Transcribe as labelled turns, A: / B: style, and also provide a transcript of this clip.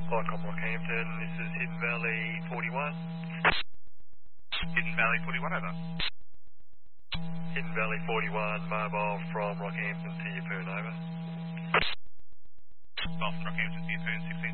A: Lycom Rockhampton, this is Hidden Valley 41.
B: Hidden Valley 41, over.
A: Hidden Valley 41, mobile from Rockhampton to Yeppoon, over.
B: Mobile from Rockhampton to Yeppoon, 16